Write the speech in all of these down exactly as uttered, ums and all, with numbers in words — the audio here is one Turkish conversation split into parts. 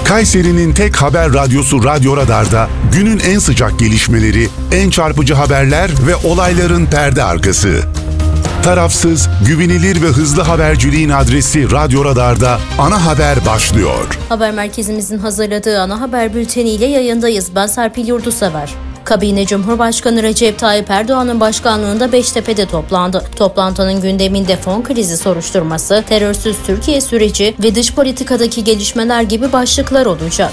Kayseri'nin tek haber radyosu Radyo Radar'da günün en sıcak gelişmeleri, en çarpıcı haberler ve olayların perde arkası. Tarafsız, güvenilir ve hızlı haberciliğin adresi Radyo Radar'da ana haber başlıyor. Haber merkezimizin hazırladığı ana haber bülteniyle yayındayız. Ben Serpil Yurdusever. Kabine Cumhurbaşkanı Recep Tayyip Erdoğan'ın başkanlığında Beştepe'de toplandı. Toplantının gündeminde fon krizi soruşturması, terörsüz Türkiye süreci ve dış politikadaki gelişmeler gibi başlıklar olacak.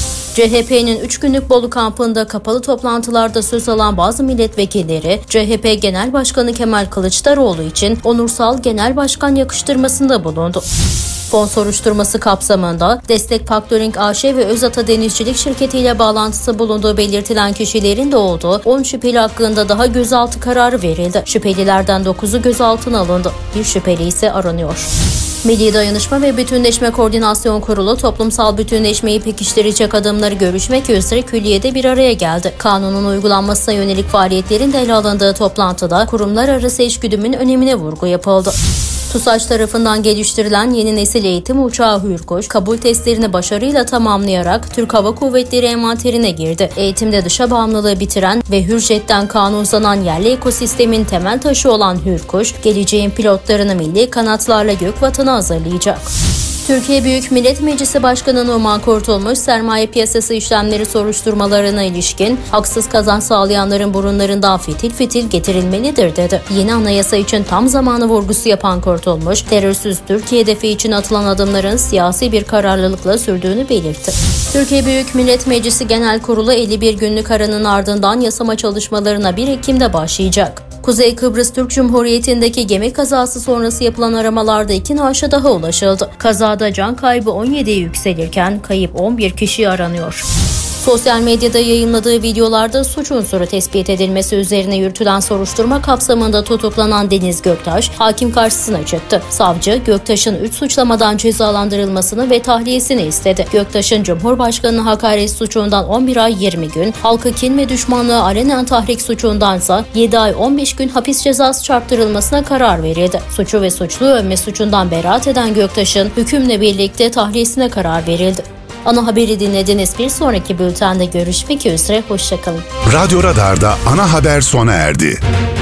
C H P'nin üç günlük Bolu kampında kapalı toplantılarda söz alan bazı milletvekilleri, C H P Genel Başkanı Kemal Kılıçdaroğlu için onursal genel başkan yakıştırmasında bulundu. Fon soruşturması kapsamında Destek Factoring A Ş ve Özata Denizcilik Şirketi ile bağlantısı bulunduğu belirtilen kişilerin de olduğu on şüpheli hakkında daha gözaltı kararı verildi. Şüphelilerden dokuzu gözaltına alındı. Bir şüpheli ise aranıyor. Milli Dayanışma ve Bütünleşme Koordinasyon Kurulu toplumsal bütünleşmeyi pekiştirecek adımları görüşmek üzere külliyede bir araya geldi. Kanunun uygulanmasına yönelik faaliyetlerin de ele alındığı toplantıda kurumlar arası eşgüdümün önemine vurgu yapıldı. TUSAŞ tarafından geliştirilen yeni nesil eğitim uçağı Hürkuş, kabul testlerini başarıyla tamamlayarak Türk Hava Kuvvetleri envanterine girdi. Eğitimde dışa bağımlılığı bitiren ve Hürjet'ten kanunlanan yerli ekosistemin temel taşı olan Hürkuş, geleceğin pilotlarını milli kanatlarla gök vatana hazırlayacak. Türkiye Büyük Millet Meclisi Başkanı Numan Kurtulmuş, sermaye piyasası işlemleri soruşturmalarına ilişkin haksız kazanç sağlayanların burunlarından fitil fitil getirilmelidir dedi. Yeni anayasa için tam zamanı vurgusu yapan Kurtulmuş, terörsüz Türkiye hedefi için atılan adımların siyasi bir kararlılıkla sürdüğünü belirtti. Türkiye Büyük Millet Meclisi Genel Kurulu elli bir günlük aranın ardından yasama çalışmalarına bir Ekim'de başlayacak. Kuzey Kıbrıs Türk Cumhuriyeti'ndeki gemi kazası sonrası yapılan aramalarda iki naaşa daha ulaşıldı. Kazada can kaybı on yediye yükselirken kayıp on bir kişi aranıyor. Sosyal medyada yayınladığı videolarda suç unsuru tespit edilmesi üzerine yürütülen soruşturma kapsamında tutuklanan Deniz Göktaş, hakim karşısına çıktı. Savcı, Göktaş'ın üç suçlamadan cezalandırılmasını ve tahliyesini istedi. Göktaş'ın Cumhurbaşkanı'na hakaret suçundan on bir ay yirmi gün, halkı kin ve düşmanlığı alenen tahrik suçundansa yedi ay on beş gün hapis cezası çarptırılmasına karar verildi. Suçu ve suçlu övme suçundan beraat eden Göktaş'ın hükümle birlikte tahliyesine karar verildi. Ana haberi dinlediniz. Bir sonraki bültende görüşmek üzere. Hoşçakalın. Radyo Radar'da ana haber sona erdi.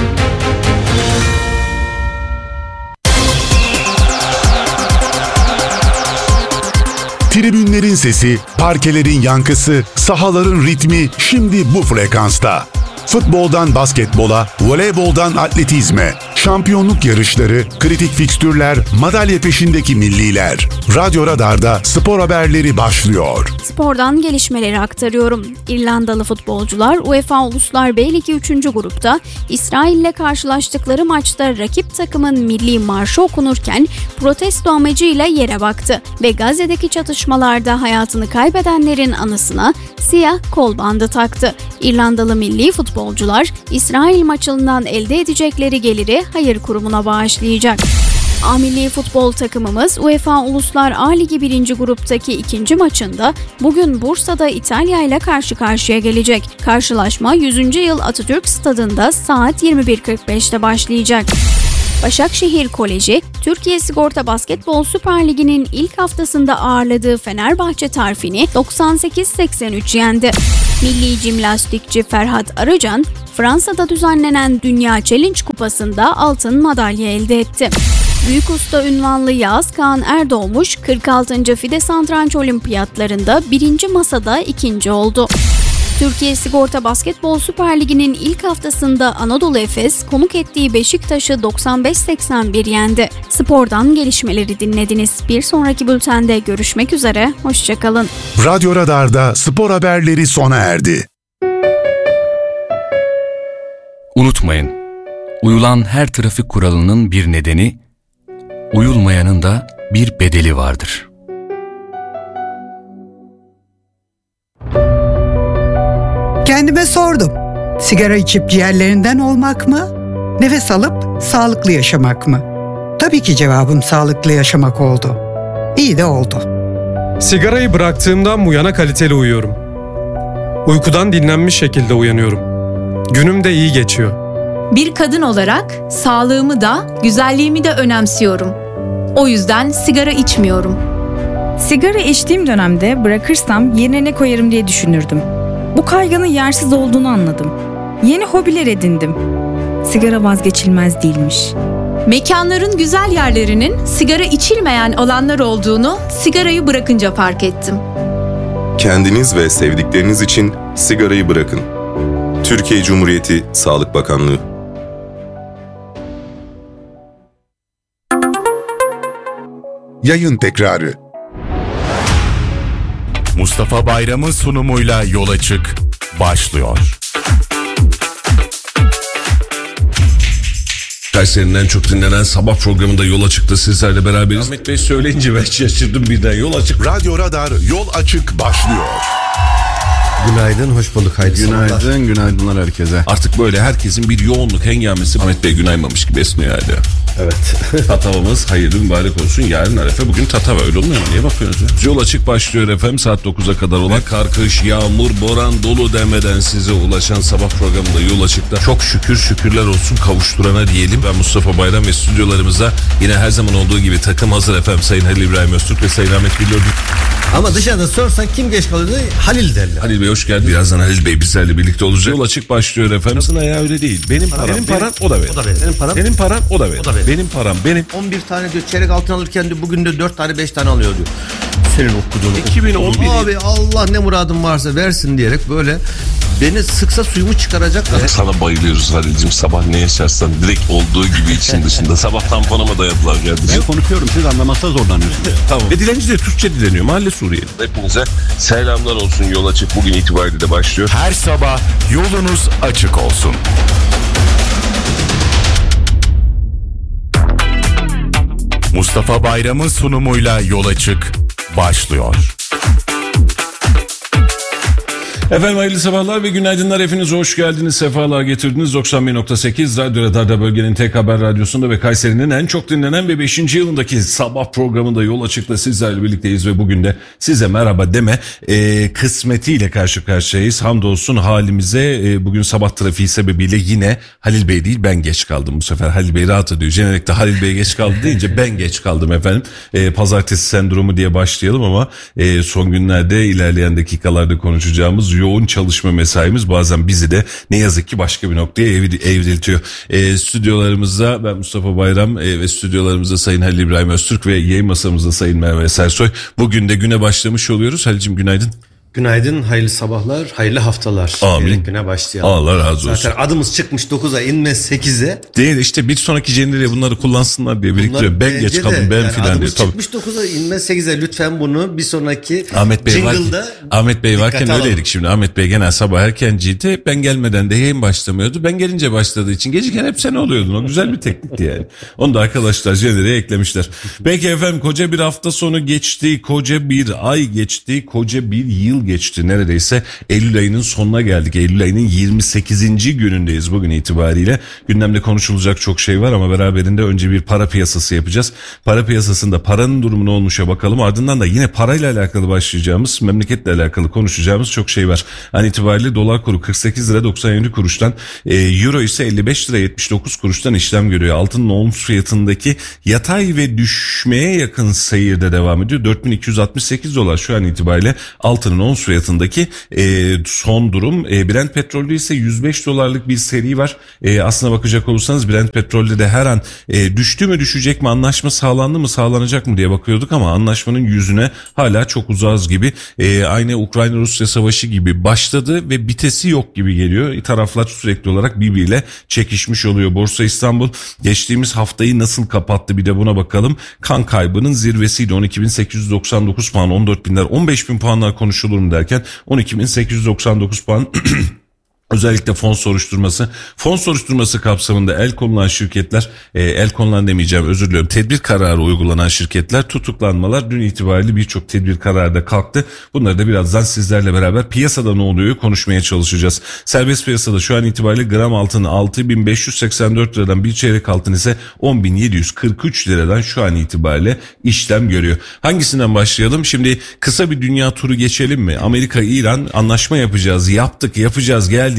Tribünlerin sesi, parkelerin yankısı, sahaların ritmi şimdi bu frekansta. Futboldan basketbola, voleyboldan atletizme, şampiyonluk yarışları, kritik fikstürler, madalya peşindeki milliler. Radyo Radar'da spor haberleri başlıyor. Spordan gelişmeleri aktarıyorum. İrlandalı futbolcular UEFA Uluslar B Ligi üçüncü grupta İsrail ile karşılaştıkları maçta rakip takımın milli marşı okunurken protesto amacıyla yere baktı ve Gazze'deki çatışmalarda hayatını kaybedenlerin anısına siyah kol bandı taktı. İrlandalı milli futbolcular İsrail maçından elde edecekleri geliri hayır kurumuna bağışlayacak. A milli futbol takımımız UEFA Uluslar A Ligi birinci gruptaki ikinci maçında bugün Bursa'da İtalya ile karşı karşıya gelecek. Karşılaşma yüzüncü yıl Atatürk Stadı'nda saat yirmi bir kırk beşte başlayacak. Başakşehir Koleji, Türkiye Sigorta Basketbol Süper Ligi'nin ilk haftasında ağırladığı Fenerbahçe Tarfin'i doksan sekiz seksen üç yendi. Milli jimnastikçi Ferhat Arıcan, Fransa'da düzenlenen Dünya Challenge Kupası'nda altın madalya elde etti. Büyük usta unvanlı Yağız Kağan Erdoğmuş, kırk altıncı FIDE Satranç Olimpiyatlarında birinci masada ikinci oldu. Türkiye Sigorta Basketbol Süper Ligi'nin ilk haftasında Anadolu Efes konuk ettiği Beşiktaş'ı doksan beş seksen bir yendi. Spordan gelişmeleri dinlediniz. Bir sonraki bültende görüşmek üzere. Hoşçakalın. Radyo Radar'da spor haberleri sona erdi. Unutmayın, uyulan her trafik kuralının bir nedeni, uyulmayanın da bir bedeli vardır. Kendime sordum. Sigara içip ciğerlerinden olmak mı? Nefes alıp sağlıklı yaşamak mı? Tabii ki cevabım sağlıklı yaşamak oldu. İyi de oldu. Sigarayı bıraktığımdan bu yana kaliteli uyuyorum. Uykudan dinlenmiş şekilde uyanıyorum. Günüm de iyi geçiyor. Bir kadın olarak sağlığımı da güzelliğimi de önemsiyorum. O yüzden sigara içmiyorum. Sigara içtiğim dönemde bırakırsam yerine ne koyarım diye düşünürdüm. Bu kaygının yersiz olduğunu anladım. Yeni hobiler edindim. Sigara vazgeçilmez değilmiş. Mekanların güzel yerlerinin sigara içilmeyen alanlar olduğunu sigarayı bırakınca fark ettim. Kendiniz ve sevdikleriniz için sigarayı bırakın. Türkiye Cumhuriyeti Sağlık Bakanlığı. Yayın tekrarı. Mustafa Bayram'ın sunumuyla Yola Çık başlıyor. Kayseri'nin en çok dinlenen sabah programında Yola Çıktı sizlerle beraberiz. Ahmet Bey söyleyince ben şaşırdım birden. Yola Çık. Radyo Radar Yol Açık başlıyor. Günaydın, hoş bulduk. Haydi Günaydın, sabahlar. günaydınlar herkese. Artık böyle herkesin bir yoğunluk hengamesi Ahmet Bey günaymamış gibi esniyor hala. Evet. Tatavamız hayırlı mübarek olsun. Yarın Arefe, bugün Tatava, öyle olmuyor mu? Niye bakıyorsunuz ya? Yol Açık başlıyor efendim saat dokuza kadar olan kar, kış, yağmur, boran, dolu demeden size ulaşan sabah programında Yol Açık'ta çok şükür şükürler olsun kavuşturana diyelim. Ben Mustafa Bayram ve stüdyolarımızda yine her zaman olduğu gibi takım hazır efendim. Sayın Halil İbrahim Öztürk ve Sayın Ahmet Billur. Ama dışarıda sorsan kim geç kalırdı? Halil derler. Halil Bey hoş geldin. Birazdan Halil Bey bizlerle birlikte olacak. Yol Açık başlıyor efendim. Nasıl ya, öyle değil. Benim param, benim param o da benim. O da benim. Senin param. Senin paran o da benim. O da benim. Benim param benim. on bir tane diyor çeyrek altın alırken diyor bugün de dört tane beş tane alıyor diyor. Senin okuduğun. iki bin on bir Abi Allah ne muradın varsa versin diyerek böyle beni sıksa suyumu çıkaracaklar. Sana bayılıyoruz Halil'cim. Sabah ne yaşarsan direkt olduğu gibi için dışında. Sabah tamponama dayadılar geldi. Ben konuşuyorum, siz anlamakta zorlanıyorsunuz. Tamam. Ve dilenci de Türkçe dileniyor. Mahalle Suriyeli. Hepinize selamlar olsun. Yol Açık bugün itibariyle de başlıyor. Her sabah yolunuz açık olsun. Mustafa Bayram'ın sunumuyla Yol Açık başlıyor. Efendim hayırlı sabahlar ve günaydınlar, hepiniz hoş geldiniz, sefalar getirdiniz. doksan bir nokta sekiz Radyo Radar'da bölgenin tek haber radyosunda ve Kayseri'nin en çok dinlenen ve beşinci yılındaki sabah programında Yol Açık'la sizlerle birlikteyiz ve bugün de size merhaba deme e, kısmetiyle karşı karşıyayız. Hamdolsun halimize. E, bugün sabah trafiği sebebiyle yine Halil Bey değil ben geç kaldım bu sefer. Halil Bey rahat ediyor. Jenerikte Halil Bey geç kaldı deyince ben geç kaldım efendim. E, pazartesi sendromu diye başlayalım ama e, son günlerde ilerleyen dakikalarda konuşacağımız yoğun çalışma mesaimiz bazen bizi de ne yazık ki başka bir noktaya evriltiyor. E, stüdyolarımızda ben Mustafa Bayram e, ve stüdyolarımızda Sayın Halil İbrahim Öztürk ve yayın masamızda Sayın Merve Sersoy. Bugün de güne başlamış oluyoruz. Halil'cim günaydın. Günaydın, hayırlı sabahlar, hayırlı haftalar. Amin. Güne başlayalım. Allah razı olsun. Zaten adımız çıkmış dokuza, inmez sekize. Değil işte bir sonraki jeneriğe bunları kullansınlar diye biriktiriyor. Ben geç kaldım ben yani filan diye. Adımız çıkmış dokuza, inmez sekize. Lütfen bunu bir sonraki Ahmet Bey varken, Ahmet Bey varken alalım. öyleydik şimdi. Ahmet Bey genel sabah erkenciydi. Ben gelmeden de yayın başlamıyordu. Ben gelince başladığı için geciken hep sen oluyordun. O güzel bir teknikti yani. Onu da arkadaşlar jeneriğe eklemişler. Peki efendim, koca bir hafta sonu geçti. Koca bir ay geçti. Koca bir yıl geçti. Neredeyse Eylül ayının sonuna geldik. Eylül ayının yirmi sekizinci günündeyiz bugün itibariyle. Gündemde konuşulacak çok şey var ama beraberinde önce bir para piyasası yapacağız. Para piyasasında paranın durumu ne olmuşa bakalım. Ardından da yine parayla alakalı başlayacağımız, memleketle alakalı konuşacağımız çok şey var. An itibariyle dolar kuru kırk sekiz lira doksan yedi kuruştan, e, euro ise elli beş lira yetmiş dokuz kuruştan işlem görüyor. Altının ons fiyatındaki yatay ve düşmeye yakın seyirde devam ediyor. dört bin iki yüz altmış sekiz dolar şu an itibariyle altının ons fiyatındaki E, son durum. E, Brent petrolde ise yüz beş dolarlık bir seri var. E, aslına bakacak olursanız Brent petrolde de her an e, düştü mü düşecek mi, anlaşma sağlandı mı sağlanacak mı diye bakıyorduk ama anlaşmanın yüzüne hala çok uzağız gibi. E, aynı Ukrayna-Rusya savaşı gibi başladı ve bitesi yok gibi geliyor. E, taraflar sürekli olarak birbiriyle çekişmiş oluyor. Borsa İstanbul geçtiğimiz haftayı nasıl kapattı bir de buna bakalım. Kan kaybının zirvesiydi. on iki bin sekiz yüz doksan dokuz puan, on dört binler, on beş bin puanlar konuşulur mu derken on iki bin sekiz yüz doksan dokuz puan. Özellikle fon soruşturması, fon soruşturması kapsamında el konulan şirketler, e, el konulan demeyeceğim özür diliyorum, tedbir kararı uygulanan şirketler, tutuklanmalar dün itibariyle birçok tedbir kararı da kalktı. Bunları da birazdan sizlerle beraber piyasada ne oluyor konuşmaya çalışacağız. Serbest piyasada şu an itibariyle gram altın altı bin beş yüz seksen dört liradan, bir çeyrek altın ise on bin yedi yüz kırk üç liradan şu an itibariyle işlem görüyor. Hangisinden başlayalım? Şimdi kısa bir dünya turu geçelim mi? Amerika, İran anlaşma yapacağız, yaptık, yapacağız, geldi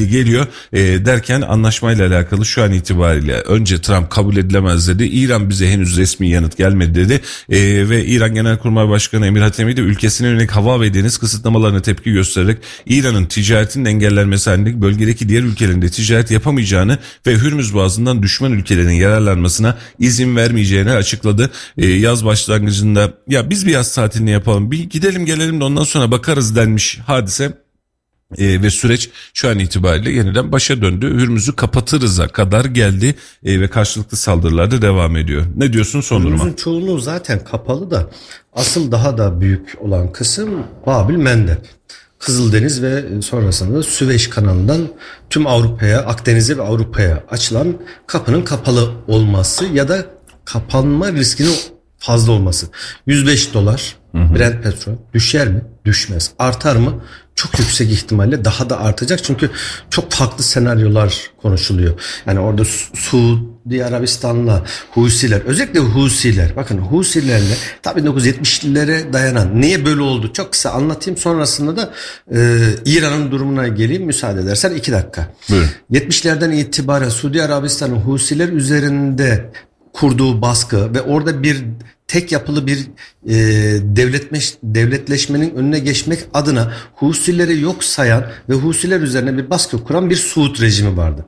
geldi geliyor e, derken anlaşmayla alakalı şu an itibariyle önce Trump kabul edilemez dedi. İran bize henüz resmi yanıt gelmedi dedi. E, ve İran Genelkurmay Başkanı Emir Hatemi de ülkesine yönelik hava ve deniz kısıtlamalarına tepki göstererek İran'ın ticaretinin engellenmesi halinde bölgedeki diğer ülkelerin de ticaret yapamayacağını ve Hürmüz Boğazı'ndan düşman ülkelerin yararlanmasına izin vermeyeceğini açıkladı. E, yaz başlangıcında ya biz bir yaz tatilini yapalım, bir gidelim gelelim de ondan sonra bakarız denmiş hadise. E, ve süreç şu an itibariyle yeniden başa döndü. Hürmüz'ü kapatırız'a kadar geldi e, ve karşılıklı saldırılar da devam ediyor. Ne diyorsun son duruma? Hürmüz'ün çoğunluğu zaten kapalı da asıl daha da büyük olan kısım Babil Mendeb. Kızıldeniz ve sonrasında Süveyş kanalından tüm Avrupa'ya, Akdeniz'e ve Avrupa'ya açılan kapının kapalı olması ya da kapanma riskinin fazla olması. yüz beş dolar Brent petrol düşer mi? Düşmez. Artar mı? Çok yüksek ihtimalle daha da artacak. Çünkü çok farklı senaryolar konuşuluyor. Yani orada Suudi Arabistan'la Husiler, özellikle Husiler, bakın Husilerle tabii bin dokuz yüz yetmişlilere dayanan, niye böyle oldu çok kısa anlatayım, sonrasında da e, İran'ın durumuna geleyim müsaade edersen iki dakika. Buyurun. yetmişlerden itibaren Suudi Arabistan'ın Husiler üzerinde kurduğu baskı ve orada bir tek yapılı bir e, devletleş, devletleşmenin önüne geçmek adına Husileri yok sayan ve Husiler üzerine bir baskı kuran bir Suud rejimi vardı.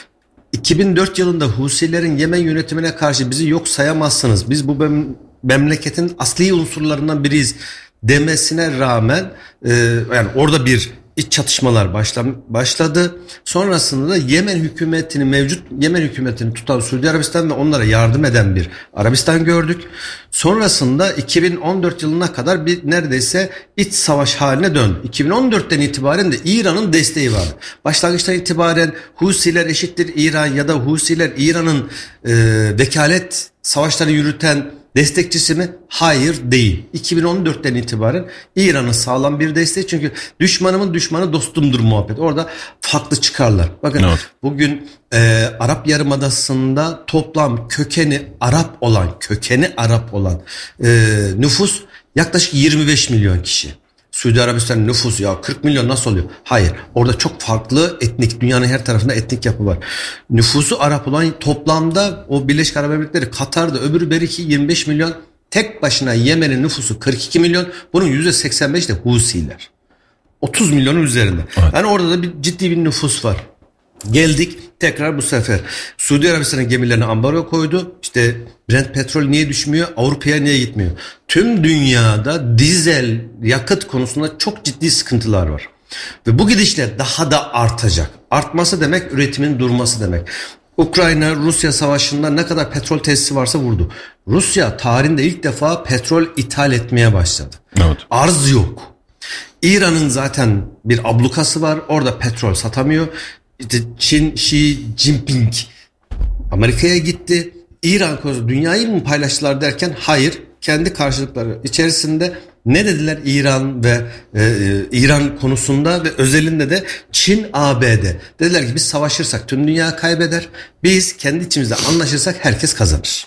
iki bin dört yılında Husilerin Yemen yönetimine karşı bizi yok sayamazsınız, biz bu mem- memleketin asli unsurlarından biriyiz demesine rağmen e, yani orada bir iç çatışmalar başla, başladı. Sonrasında da Yemen hükümetini, mevcut Yemen hükümetini tutan Suudi Arabistan ve onlara yardım eden bir Arabistan gördük. Sonrasında iki bin on dört yılına kadar bir neredeyse iç savaş haline döndü. iki bin on dörtten itibaren de İran'ın desteği vardı. Başlangıçtan itibaren Husiler eşittir İran ya da Husiler İran'ın e, vekalet savaşları yürüten destekçisi mi? Hayır, değil. iki bin on dörtten itibaren İran'ın sağlam bir desteği, çünkü düşmanımın düşmanı dostumdur muhabbet. Orada farklı çıkarlar. Bakın evet. Bugün e, Arap Yarımadası'nda toplam kökeni Arap olan, kökeni Arap olan e, nüfus yaklaşık yirmi beş milyon kişi. Suudi Arabistan'ın nüfusu ya kırk milyon nasıl oluyor? Hayır. Orada çok farklı etnik, dünyanın her tarafında etnik yapı var. Nüfusu Arap olan toplamda o Birleşik Arap Emirlikleri, Katar'da öbürü belki yirmi beş milyon. Tek başına Yemen'in nüfusu kırk iki milyon. Bunun yüzde seksen beş de Husiler. otuz milyonun üzerinde. Evet. Yani orada da bir ciddi bir nüfus var. Geldik tekrar bu sefer Suudi Arabistan'ın gemilerine ambargo koydu. İşte Brent petrol niye düşmüyor? Avrupa'ya niye gitmiyor? Tüm dünyada dizel yakıt konusunda çok ciddi sıkıntılar var. Ve bu gidişle daha da artacak. Artması demek üretimin durması demek. Ukrayna-Rusya savaşında ne kadar petrol tesisi varsa vurdu. Rusya tarihinde ilk defa petrol ithal etmeye başladı. Evet. Arz yok. İran'ın zaten bir ablukası var. Orada petrol satamıyor. İşte Çin, Xi Jinping Amerika'ya gitti. İran konusu dünyayı mı paylaştılar derken hayır, kendi karşılıkları içerisinde ne dediler İran ve e, İran konusunda ve özelinde de Çin, A B D dediler ki biz savaşırsak tüm dünya kaybeder, biz kendi içimizde anlaşırsak herkes kazanır.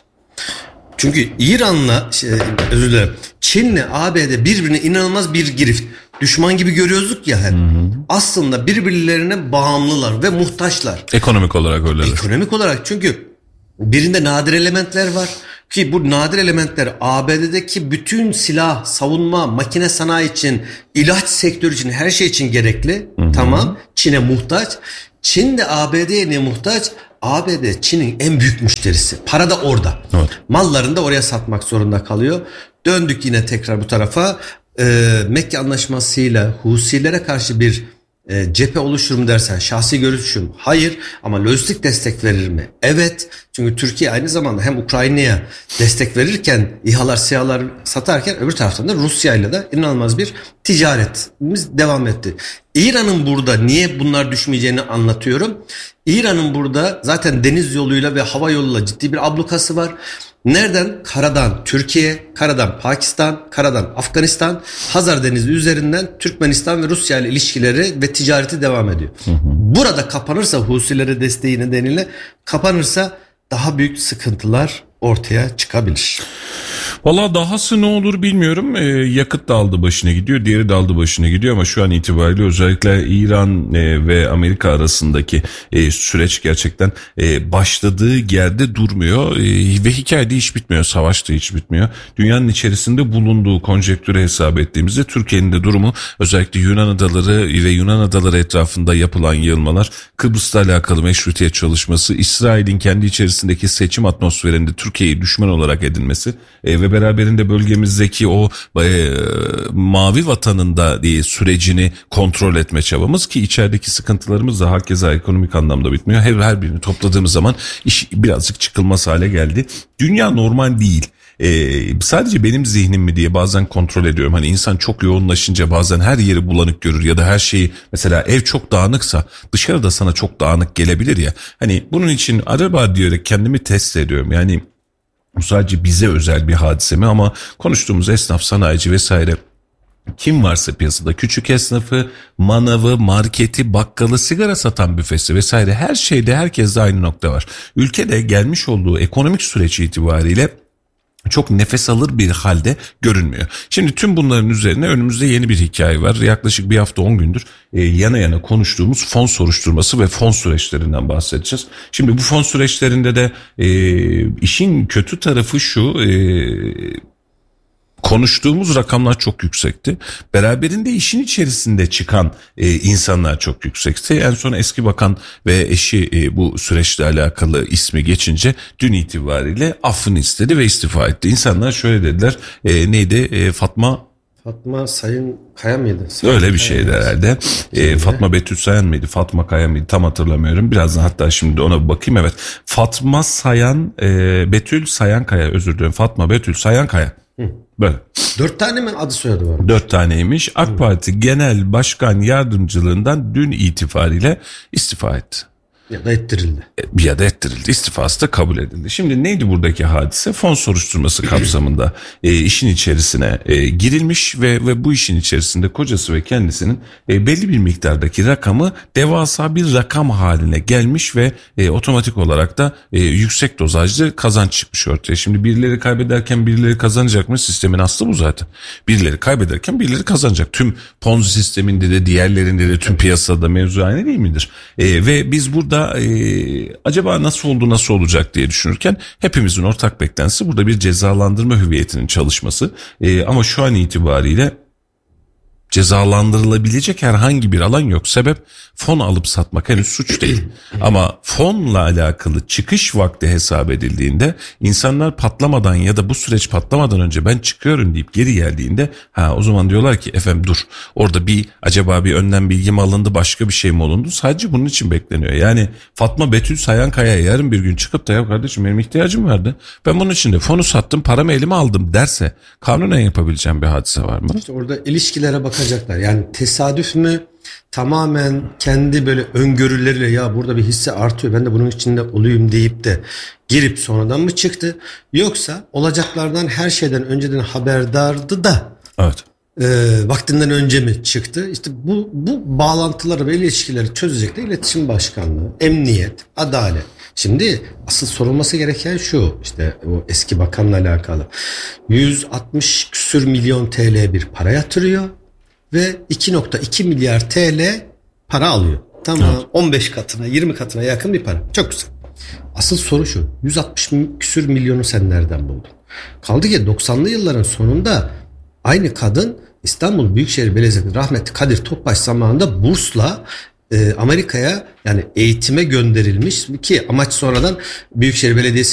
Çünkü İran'la şey, özür dilerim Çin'le A B D birbirine inanılmaz bir girift. Düşman gibi görüyorduk ya hep. Hı hı. Aslında birbirlerine bağımlılar ve muhtaçlar. Ekonomik olarak öyleler. Ekonomik olarak, çünkü birinde nadir elementler var ki bu nadir elementler A B D'deki bütün silah, savunma, makine sanayi için, ilaç sektörü için, her şey için gerekli. Hı hı. Tamam. Çin'e muhtaç. Çin de A B D'ye ne muhtaç? A B D Çin'in en büyük müşterisi. Para da orada. Evet. Mallarını da oraya satmak zorunda kalıyor. Döndük yine tekrar bu tarafa. Ee, Mekke Anlaşması'yla Husilere karşı bir e, cephe oluşturur mu dersen şahsi görüşüm hayır, ama lojistik destek verir mi? Evet. Çünkü Türkiye aynı zamanda hem Ukrayna'ya destek verirken, İHA'lar, SİHA'lar satarken öbür taraftan da Rusya'yla da inanılmaz bir ticaretimiz devam etti. İran'ın burada niye bunlar düşmeyeceğini anlatıyorum. İran'ın burada zaten deniz yoluyla ve hava yoluyla ciddi bir ablukası var. Nereden? Karadan Türkiye, karadan Pakistan, karadan Afganistan, Hazar Denizi üzerinden Türkmenistan ve Rusya ile ilişkileri ve ticareti devam ediyor. Hı hı. Burada kapanırsa, Husilere desteği nedeniyle kapanırsa daha büyük sıkıntılar ortaya çıkabilir. Valla dahası ne olur bilmiyorum. Ee, yakıt da aldı başına gidiyor, diğeri de aldı başına gidiyor ama şu an itibariyle özellikle İran e, ve Amerika arasındaki e, süreç gerçekten e, başladığı yerde durmuyor e, ve hikayede hiç bitmiyor, savaş da hiç bitmiyor. Dünyanın içerisinde bulunduğu konjektürü hesap ettiğimizde Türkiye'nin de durumu, özellikle Yunan adaları ve Yunan adaları etrafında yapılan yığılmalar, Kıbrıs'la alakalı meşrutiyet çalışması, İsrail'in kendi içerisindeki seçim atmosferinde Türkiye'yi düşman olarak edinmesi e, ve beraberinde bölgemizdeki o e, mavi vatanında diye sürecini kontrol etme çabamız, ki içerideki sıkıntılarımız da hakeza ekonomik anlamda bitmiyor. Her, her birini topladığımız zaman iş birazcık çıkılmaz hale geldi. Dünya normal değil. Ee, sadece benim zihnim mi diye bazen kontrol ediyorum. Hani insan çok yoğunlaşınca bazen her yeri bulanık görür ya da her şeyi, mesela ev çok dağınıksa dışarıda sana çok dağınık gelebilir ya. Hani bunun için acaba diyerek kendimi test ediyorum. Yani bu sadece bize özel bir hadise mi? Ama konuştuğumuz esnaf, sanayici vesaire, kim varsa piyasada, küçük esnafı, manavı, marketi, bakkalı, sigara satan büfesi vesaire, her şeyde, herkeste aynı nokta var. Ülkede gelmiş olduğu ekonomik süreç itibariyle çok nefes alır bir halde görünmüyor. Şimdi tüm bunların üzerine önümüzde yeni bir hikaye var. Yaklaşık bir hafta on gündür e, yana yana konuştuğumuz fon soruşturması ve fon süreçlerinden bahsedeceğiz. Şimdi bu fon süreçlerinde de e, işin kötü tarafı şu... E, konuştuğumuz rakamlar çok yüksekti. Beraberinde işin içerisinde çıkan e, insanlar çok yüksekti. En son eski bakan ve eşi e, bu süreçle alakalı ismi geçince dün itibariyle affını istedi ve istifa etti. İnsanlar şöyle dediler. E, neydi? E, Fatma... Fatma Sayın Kaya mıydı? Sayın Öyle bir şeydi herhalde. E, Fatma Betül Sayan mıydı? Fatma Kaya mıydı? Tam hatırlamıyorum. Birazdan hatta şimdi ona bir bakayım. Evet. Fatma Sayan, e, Betül Sayan Kaya, özür dilerim. Fatma Betül Sayan Kaya. Hı. Böyle. Dört tane mi adı soyadı var? Dört taneymiş. AK Hı. Parti Genel Başkan Yardımcılığından dün itibariyle istifa etti. Ya da ettirildi. Ya da ettirildi. İstifası da kabul edildi. Şimdi neydi buradaki hadise? Fon soruşturması kapsamında e, işin içerisine e, girilmiş ve ve bu işin içerisinde kocası ve kendisinin e, belli bir miktardaki rakamı devasa bir rakam haline gelmiş ve e, otomatik olarak da e, yüksek dozajlı kazanç çıkmış ortaya. Şimdi birileri kaybederken birileri kazanacak mı? Sistemin aslı bu zaten. Birileri kaybederken birileri kazanacak. Tüm Ponzi sisteminde de, diğerlerinde de, tüm piyasada mevzu aynı değil midir? E, ve biz burada Da, e, acaba nasıl oldu, nasıl olacak diye düşünürken hepimizin ortak beklentisi burada bir cezalandırma hüviyetinin çalışması. E, ama şu an itibariyle cezalandırılabilecek herhangi bir alan yok. Sebep, fon alıp satmak henüz suç değil. Ama fonla alakalı çıkış vakti hesap edildiğinde, insanlar patlamadan ya da bu süreç patlamadan önce ben çıkıyorum deyip geri geldiğinde, ha o zaman diyorlar ki efendim dur, orada bir acaba bir önden bilgi mi alındı, başka bir şey mi olundu? Sadece bunun için bekleniyor. Yani Fatma Betül Sayan Kaya yarın bir gün çıkıp da ya kardeşim benim ihtiyacım vardı, ben bunun için de fonu sattım, paramı elime aldım derse kanunen yapabileceğim bir hadise var mı? İşte orada ilişkilere bakacaklar. Yani tesadüf mü? Tamamen kendi böyle öngörüleriyle ya burada bir hisse artıyor, ben de bunun içinde olayım deyip de girip sonradan mı çıktı? Yoksa olacaklardan her şeyden önceden haberdardı da evet. e, vaktinden önce mi çıktı? İşte bu, bu bağlantıları ve ilişkileri çözecek de İletişim Başkanlığı, Emniyet, Adalet. Şimdi asıl sorulması gereken şu, işte o eski bakanla alakalı. yüz altmış küsür milyon T L bir para yatırıyor ve iki nokta iki milyar T L para alıyor. Tamam, evet. on beş katına, yirmi katına yakın bir para. Çok güzel. Asıl soru şu, yüz altmış küsür milyonu sen nereden buldun? Kaldı ki doksanlı yılların sonunda aynı kadın İstanbul Büyükşehir Belediyesi rahmetli Kadir Topbaş zamanında bursla e, Amerika'ya, yani eğitime gönderilmiş ki amaç sonradan Büyükşehir Belediyesi